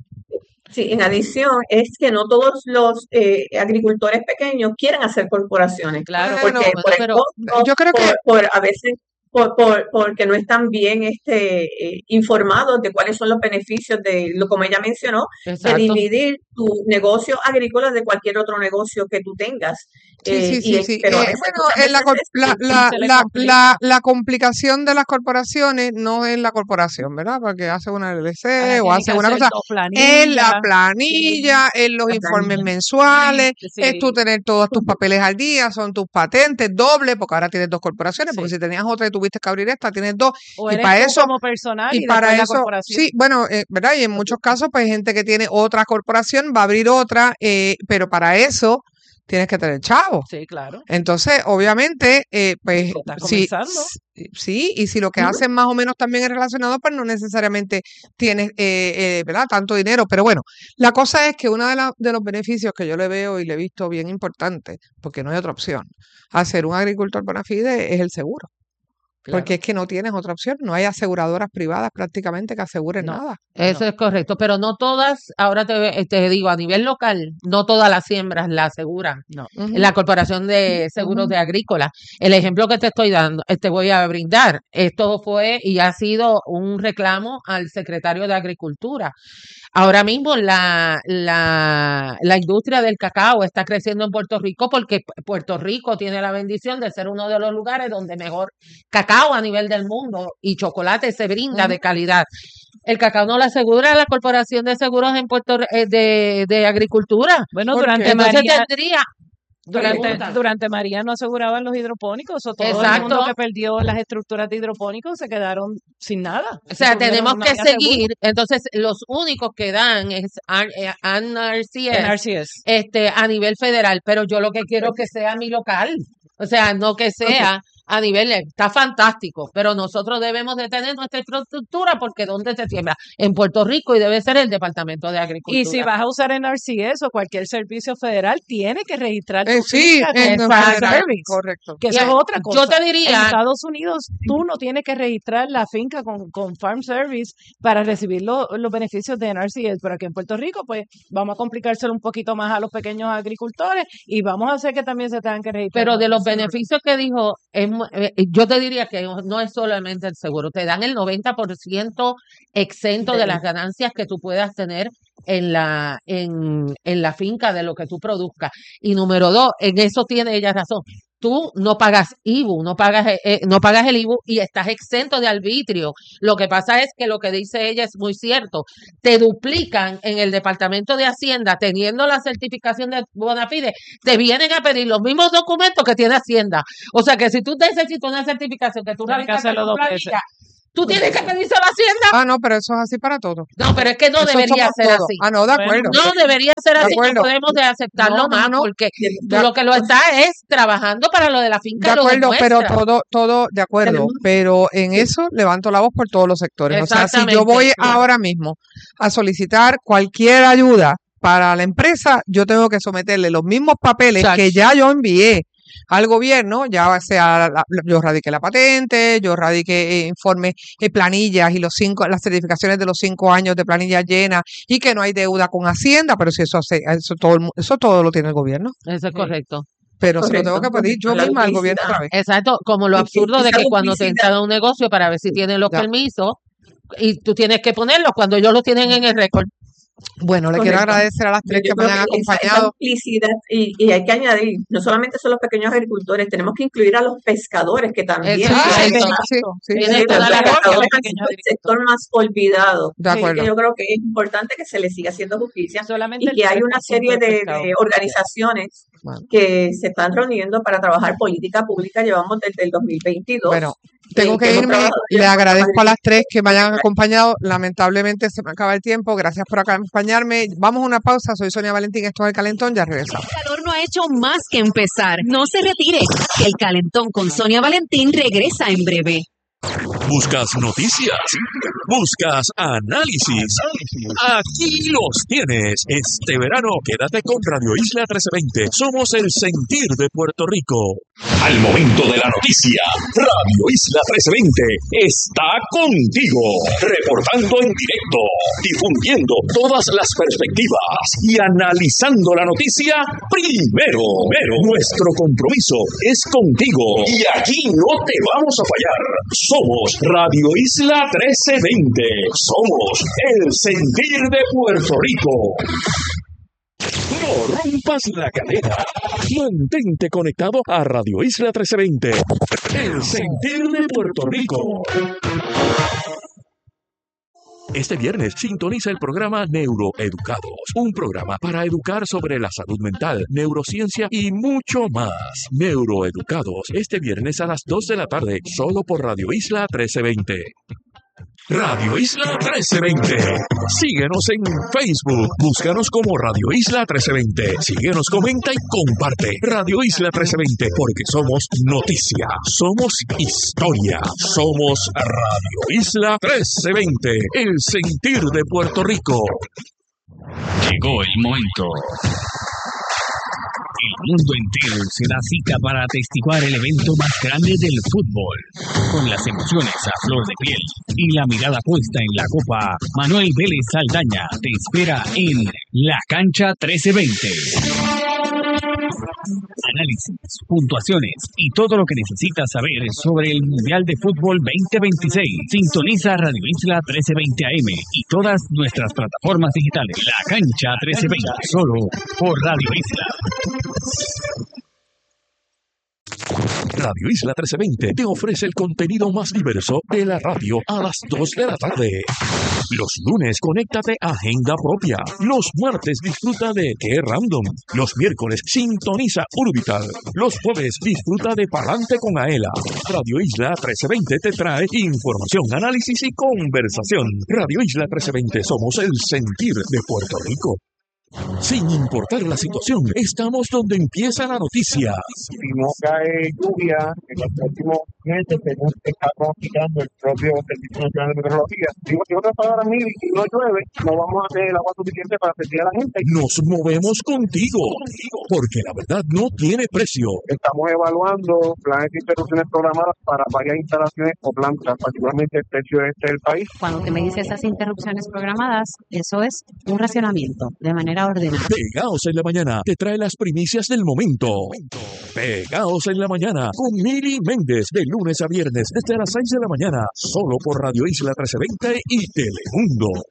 Sí, en adición, es que no todos los eh, agricultores pequeños quieren hacer corporaciones, Claro, Bueno, porque Bueno, por el pero costo, yo creo que por, por a veces, por, por- porque no están bien este, eh, informados de cuáles son los beneficios de, lo como ella mencionó, de exacto. dividir tu negocio agrícola de cualquier otro negocio que tú tengas. sí, Eh, sí, y sí, es- sí. pero a Eh, veces, bueno, muchas eh, la, veces cor- es la, difícil. la, se le la, complica. la, la complicación de las corporaciones no es la corporación, ¿verdad? Porque hace una Ahora L L C o tienen hace que una hacer cosa. dos Es la planillas. Sí, planilla, es los La informes planilla. mensuales, es tú sí. tener todos tus papeles al día, son tus patentes doble, porque ahora tienes dos corporaciones, porque Sí. si tenías otra y tuviste que abrir esta, tienes dos. O Y eres para tú eso, como personal y y después para la eso, corporación. sí, bueno, eh, ¿verdad? Y en muchos casos, pues hay gente que tiene otra corporación, va a abrir otra, eh, pero para eso tienes que tener chavo. Sí, claro. Entonces, obviamente, eh, pues Estás sí, comenzando. s- sí, y si lo que Ujú. hacen más o menos también es relacionado, pues no necesariamente tienes, eh, eh, ¿verdad? Tanto dinero. Pero bueno, la cosa es que uno de, la- de los beneficios que yo le veo y le he visto bien importante, porque no hay otra opción, hacer un agricultor bona fide es el seguro. Porque Claro. es que no tienes otra opción, no hay aseguradoras privadas prácticamente que aseguren No, nada. Eso no. es correcto, pero no todas, ahora te, te digo, a nivel local, no todas las siembras la aseguran. No. Ujú, La Corporación de Seguros ujú. de Agrícola. El ejemplo que te estoy dando, eh, te voy a brindar. Esto fue y ha sido un reclamo al secretario de Agricultura. Ahora mismo la, la, la industria del cacao está creciendo en Puerto Rico porque Pu- Puerto Rico tiene la bendición de ser uno de los lugares donde mejor cacao a nivel del mundo y chocolate se brinda Ujú. de calidad. El cacao no lo asegura la Corporación de Seguros en Puerto, eh, de, de Agricultura. Bueno, ¿Por durante qué? Entonces María, tendría, durante, pregunta. durante María no aseguraban los hidropónicos, o todo el mundo Exacto. que perdió las estructuras de hidropónicos se quedaron sin nada. O sea, No tuvieron, tenemos no que había seguro. seguir. Entonces, los únicos que dan es N R C En S R C S. este, a nivel federal, pero yo lo que quiero es que sea mi local. O sea, no que sea a nivel, está fantástico, pero nosotros debemos de tener nuestra infraestructura porque ¿dónde se siembra? En Puerto Rico y debe ser el Departamento de Y si Agricultura. vas a usar N R C S o cualquier servicio federal, tiene que registrar Eh, tu sí, finca con en Farm Exacto. general, Service, correcto. que eso Y es otra yo cosa. te En diría, Estados Unidos, tú no tienes que registrar la finca con, con Farm Service para recibir lo- los beneficios de N R C S, pero aquí en Puerto Rico, pues vamos a complicárselo un poquito más a los pequeños agricultores y vamos a hacer que también se tengan que registrar pero con de el los seguro. beneficios que dijo, es mu- eh, eh, yo te diría que no es solamente el seguro, te dan el noventa por ciento exento de De- las ganancias que tú puedas tener en la, en, en la finca de lo que tú produzcas. Y número dos, en eso tiene ella razón. Tú no pagas I B U, no pagas, eh, eh, no pagas el I B U y estás exento de arbitrio. Lo que pasa es que lo que dice ella es muy cierto. Te duplican en el Departamento de Hacienda, teniendo la certificación de Bonafide, te vienen a pedir los mismos documentos que tiene Hacienda. O sea que si tú necesitas una certificación que tú Tienes que radicaste hacerlo con dos veces. planilla, tú tienes que pedírselo a Hacienda. Ah, no, pero eso es así para todos. No, pero es que no Eso debería somos ser todos. así. Ah, no, de Bueno, acuerdo. No debería ser De así, no acuerdo. podemos de aceptarlo No, no, más no. porque de- tú De, lo que lo estás es trabajando para lo de la de finca, lo acuerdo, pero demuestra. todo, todo, de acuerdo. tenemos, Pero en sí, eso levanto la voz por todos los sectores. O sea, si yo Exactamente. voy ahora mismo a solicitar cualquier ayuda para la empresa, yo tengo que someterle los mismos papeles que Chach. ya yo envié al gobierno, ya sea la- la- yo radiqué la patente, yo radiqué eh, informes, eh, planillas y los cinco, las certificaciones de los cinco años de planilla llena y que no hay deuda con Hacienda, pero si eso hace, eso todo, el mu- eso todo lo tiene el gobierno. Eso es Sí. correcto. Pero se lo tengo correcto, que pedir yo correcto. La misma al gobierno duplicidad. otra vez. Exacto, como lo Y, y absurdo de esa que cuando te duplicidad, entran a un negocio para ver si tienen los Ya. permisos y tú tienes que ponerlos cuando ellos los tienen en el récord. Bueno, le quiero Correcto. agradecer a las tres Yo que me creo han que esa, esa acompañado. duplicidad, y, y hay que añadir, no solamente son los pequeños agricultores, tenemos que incluir a los pescadores que también Exacto, Ah, tienen sí, esa- sí, sí, Tiene sí, los toda la razón, pescadores los han pequeños sido el sector más olvidado. de Así que acuerdo. yo creo que es importante que se le siga haciendo justicia solamente y el que hay tres una por ciento serie de de, pescado. de organizaciones Bueno, que se están reuniendo para trabajar política pública. Llevamos desde el dos mil veintidós. bueno, tengo eh, que hemos irme. trabajado en Le los programas agradezco a las tres que me hayan agrícolas. acompañado. Lamentablemente se me acaba el tiempo. Gracias por acompañarme. Vamos a una pausa. Soy Sonia Valentín. Esto es El Calentón. Ya regresamos. El calor no ha hecho más que empezar. No se retire. El Calentón con Sonia Valentín regresa en breve. Buscas noticias, buscas análisis. Aquí los tienes. Este verano quédate con Radio Isla trece veinte. Somos el sentir de Puerto Rico. Al momento de la noticia, Radio Isla trece veinte está contigo, reportando en directo, difundiendo todas las perspectivas y analizando la noticia primero. Pero nuestro compromiso es contigo y aquí no te vamos a fallar. Somos Radio Isla trece veinte. Somos el sentir de Puerto Rico. No rompas la cadena. Mantente conectado a Radio Isla trece veinte. El sentir de Puerto Rico. Este viernes sintoniza el programa Neuroeducados, un programa para educar sobre la salud mental, neurociencia y mucho más. Neuroeducados, este viernes a las dos de la tarde, solo por Radio Isla trece veinte. Radio Isla trece veinte. Síguenos en Facebook. Búscanos como Radio Isla trece veinte. Síguenos, comenta y comparte. Radio Isla trece veinte, porque somos noticia, somos historia, somos Radio Isla trece veinte, el sentir de Puerto Rico. Llegó el momento. El mundo entero se da cita para atestiguar el evento más grande del fútbol. Con las emociones a flor de piel y la mirada puesta en la copa, Manuel Vélez Saldaña te espera en La Cancha trece veinte. Análisis, puntuaciones y todo lo que necesitas saber sobre el Mundial de Fútbol veinte veintiséis. Sintoniza Radio Isla trece veinte A M y todas nuestras plataformas digitales. La Cancha trece veinte, solo por Radio Isla. Radio Isla trece veinte te ofrece el contenido más diverso de la radio a las dos de la tarde. Los lunes, conéctate a Agenda Propia. Los martes, disfruta de Qué Random. Los miércoles, sintoniza Urbital. Los jueves, disfruta de Palante con Aela. Radio Isla trece veinte te trae información, análisis y conversación. Radio Isla trece veinte, somos el sentir de Puerto Rico. Sin importar la situación, estamos donde empieza la noticia. Si no cae lluvia en los próximos meses, según está pronosticando el propio Servicio Nacional de Meteorología, digo, si otras palabras, mil y no llueve, no vamos a tener el agua suficiente para servir a la gente. Nos movemos contigo, porque la verdad no tiene precio. Estamos evaluando planes de interrupciones programadas para varias instalaciones o plantas, particularmente el tercio este del país. Cuando usted me dice esas interrupciones programadas, eso es un racionamiento de manera ordenada. Pegaos en la mañana te trae las primicias del momento. Pegaos en la mañana con Mili Méndez de lunes a viernes desde las seis de la mañana, solo por Radio Isla trece veinte y Telemundo.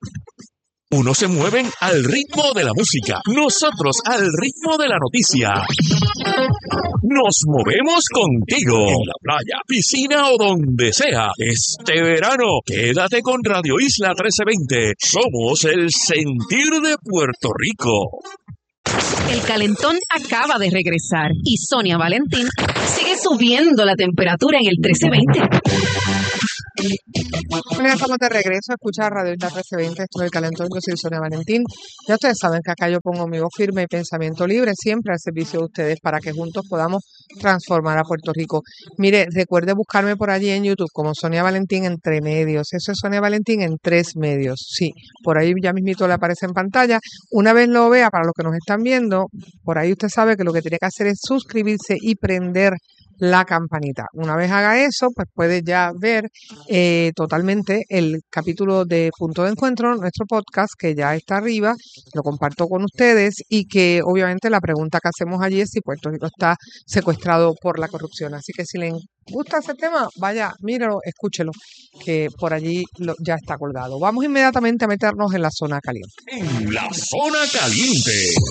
Unos se mueven al ritmo de la música, nosotros al ritmo de la noticia. Nos movemos contigo en la playa, piscina o donde sea. Este verano, quédate con Radio Isla trece veinte. Somos el sentir de Puerto Rico. El calentón acaba de regresar y Sonia Valentín sigue subiendo la temperatura en el trece veinte. Bueno, ya estamos de regreso a escuchar Radio Isla trece veinte. Esto es El Calentón. Yo soy Sonia Valentín. Ya ustedes saben que acá yo pongo mi voz firme y pensamiento libre siempre al servicio de ustedes para que juntos podamos transformar a Puerto Rico. Mire, recuerde buscarme por allí en YouTube como Sonia Valentín entre medios. Eso es Sonia Valentín en tres medios. Sí, por ahí ya mismito le aparece en pantalla. Una vez lo vea, para los que nos están viendo, por ahí usted sabe que lo que tiene que hacer es suscribirse y prender la campanita. Una vez haga eso, pues puedes ya ver eh, totalmente el capítulo de Punto de Encuentro, nuestro podcast, que ya está arriba, lo comparto con ustedes y que obviamente la pregunta que hacemos allí es si Puerto Rico está secuestrado por la corrupción. Así que si les gusta ese tema, vaya, míralo, escúchelo, que por allí lo, ya está colgado. Vamos inmediatamente a meternos en la zona caliente. En la zona caliente.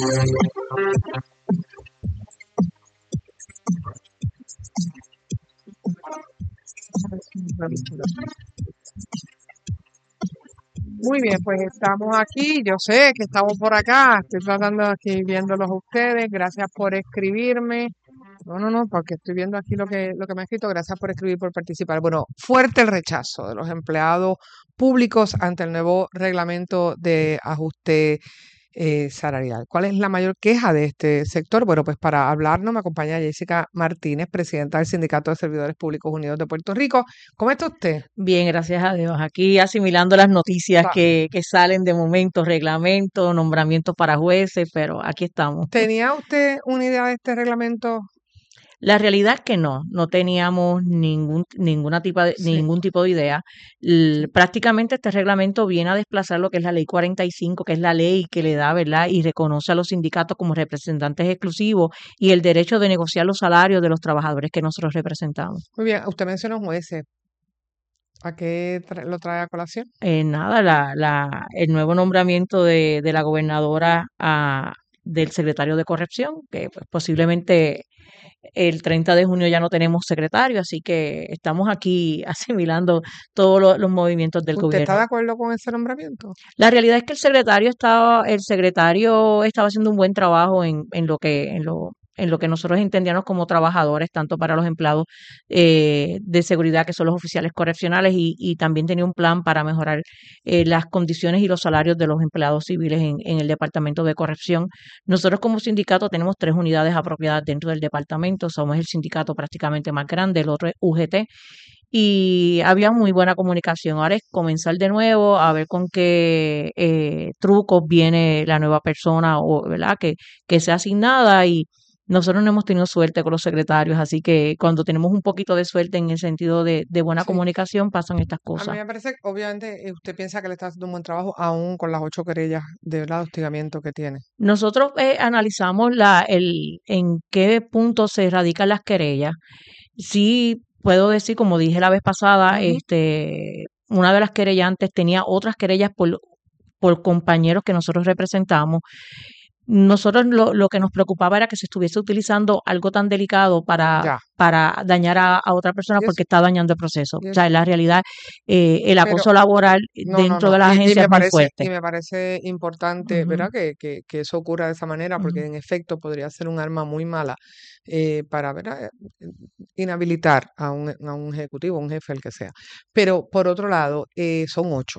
Muy bien, pues estamos aquí. Yo sé que estamos por acá. Estoy tratando aquí viéndolos a ustedes. Gracias por escribirme. No, no, no, porque estoy viendo aquí lo que, lo que me ha escrito. Gracias por escribir, por participar. Bueno, fuerte el rechazo de los empleados públicos ante el nuevo reglamento de ajuste eh, salarial. ¿Cuál es la mayor queja de este sector? Bueno, pues para hablarnos me acompaña Jessica Martínez, presidenta del Sindicato de Servidores Públicos Unidos de Puerto Rico. ¿Cómo está usted? Bien, gracias a Dios. Aquí asimilando las noticias Ta- que, que salen de momento, reglamentos, nombramientos para jueces, pero aquí estamos. ¿Tenía usted una idea de este reglamento? La realidad es que no, no teníamos ningún, ninguna tipo de, Sí. ningún tipo de idea. L- prácticamente este reglamento viene a desplazar lo que es la ley cuarenta y cinco, que es la ley que le da, ¿verdad? Y reconoce a los sindicatos como representantes exclusivos y el derecho de negociar los salarios de los trabajadores que nosotros representamos. Muy bien, usted mencionó jueces. ¿A qué tra- lo trae a colación? Eh, nada, la, la, el nuevo nombramiento de, de la gobernadora a, del secretario de corrección, que pues, posiblemente el treinta de junio ya no tenemos secretario, así que estamos aquí asimilando todos lo- los movimientos del ¿Usted está de gobierno. acuerdo con ese nombramiento? La realidad es que el secretario estaba, el secretario estaba haciendo un buen trabajo en, en lo que, en lo, en lo que nosotros entendíamos como trabajadores, tanto para los empleados eh, de seguridad, que son los oficiales correccionales, y, y también tenía un plan para mejorar eh, las condiciones y los salarios de los empleados civiles en, en el departamento de corrección. Nosotros como sindicato tenemos tres unidades apropiadas dentro del departamento, somos el sindicato prácticamente más grande, el otro es U G T, y había muy buena comunicación. Ahora es comenzar de nuevo a ver con qué eh, trucos viene la nueva persona, o verdad, que, que sea asignada, y nosotros no hemos tenido suerte con los secretarios, así que cuando tenemos un poquito de suerte en el sentido de, de buena Sí. comunicación, pasan estas A mí cosas. me parece que obviamente eh, usted piensa que le está haciendo un buen trabajo aún con las ocho querellas de verdad de hostigamiento que tiene. Nosotros eh, analizamos la, el, en qué punto se radican las querellas. Sí, puedo decir, como dije la vez pasada, Ujú. este, una de las querellantes tenía otras querellas por, por compañeros que nosotros representamos. Nosotros lo, lo que nos preocupaba era que se estuviese utilizando algo tan delicado para, Ya. para dañar a, a otra persona Y eso, porque está dañando el proceso. y O eso. sea, en la realidad, eh, el Pero acoso laboral no, no, dentro no. de la Y, y agencia me es muy parece, fuerte. y me parece importante, Ujú, ¿verdad? Que, que, que eso ocurra de esa manera, porque ujú. en efecto podría ser un arma muy mala eh, para, ¿verdad? eh, inhabilitar a un, a un ejecutivo, un jefe, el que sea. Pero por otro lado, eh, son ocho.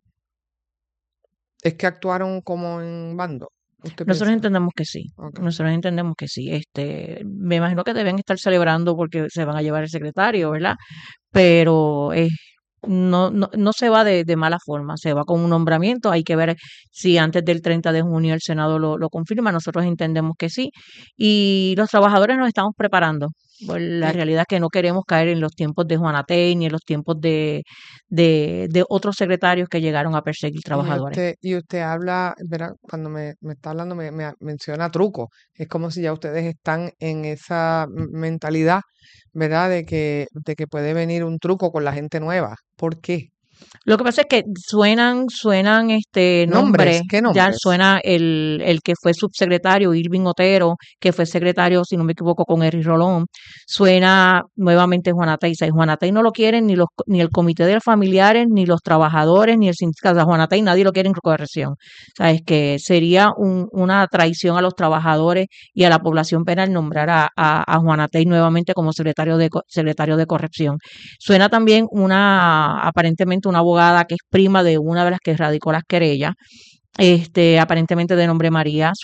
Es que actuaron como en bando. ¿Usted Nosotros piensa? entendemos que sí, Ok. nosotros entendemos que sí. Este, me imagino que deben estar celebrando porque se van a llevar el secretario, ¿verdad? Pero eh, no, no, no se va de, de mala forma, se va con un nombramiento. Hay que ver si antes del treinta de junio el Senado lo, lo confirma. Nosotros entendemos que sí. Y los trabajadores nos estamos preparando. Pues la Y, realidad es que no queremos caer en los tiempos de Juanatey ni en los tiempos de, de, de otros secretarios que llegaron a perseguir y trabajadores. usted, y usted habla, ¿verdad? Cuando me, me está hablando, me, me menciona truco. Es como si ya ustedes están en esa m- mentalidad, ¿verdad? De que, de que puede venir un truco con la gente nueva. ¿Por qué? Lo que pasa es que suenan, suenan este Nombres, nombres, ¿qué ya nombres? suena el, el que fue subsecretario, Irving Otero, que fue secretario, si no me equivoco, con Henry Rolón. Suena nuevamente Juanatey. Y Juanatey no lo quieren ni los, ni el comité de los familiares, ni los trabajadores, ni el sindicato. O sea, Juanatey nadie lo quiere en corrección. O sea, es que sería un, una traición a los trabajadores y a la población penal nombrar a, a, a Juanatey nuevamente como secretario de, co- secretario de corrección. Suena también una, aparentemente una abogada que es prima de una de las que radicó las querellas, este, aparentemente de nombre María.